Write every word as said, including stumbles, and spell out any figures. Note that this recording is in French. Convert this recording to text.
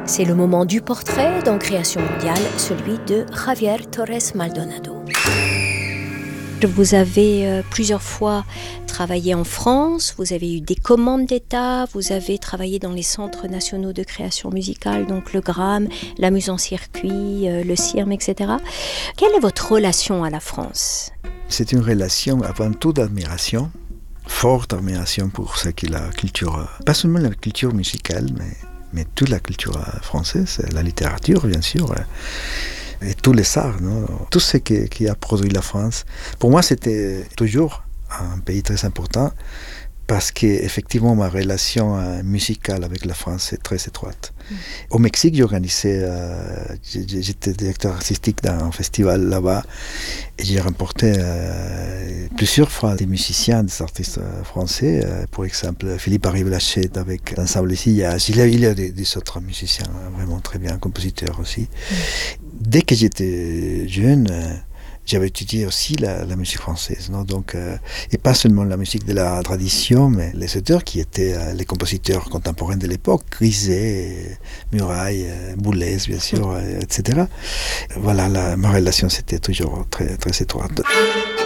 C'est le moment du portrait dans Création mondiale, celui de Javier Torres Maldonado. Vous avez euh, plusieurs fois travaillé en France, vous avez eu des commandes d'État, vous avez travaillé dans les centres nationaux de création musicale, donc le Gramme, la Muse en circuit, euh, le C I R M, et cetera. Quelle est votre relation à la France ? C'est une relation avant tout d'admiration, forte admiration pour ce qu'est la culture, pas seulement la culture musicale, mais, mais toute la culture française, la littérature bien sûr, et tous les arts, non? Tout ce qui, qui a produit la France. Pour moi, c'était toujours un pays très important parce qu'effectivement, ma relation euh, musicale avec la France est très étroite. Mmh. Au Mexique, j'organisais, euh, j'étais directeur artistique d'un festival là-bas et j'ai remporté euh, plusieurs fois des musiciens, des artistes français. Euh, par exemple, Philippe Harry-Blachette avec l'ensemble Sillage. Il y a, il y a des, des autres musiciens vraiment très bien, compositeurs aussi. Mmh. Dès que j'étais jeune, euh, j'avais étudié aussi la, la musique française, non? Donc, euh, et pas seulement la musique de la tradition, mais les auteurs qui étaient euh, les compositeurs contemporains de l'époque, Griset, Murail, euh, Boulez, bien sûr, euh, et cetera. Voilà, la, ma relation c'était toujours très, très étroite.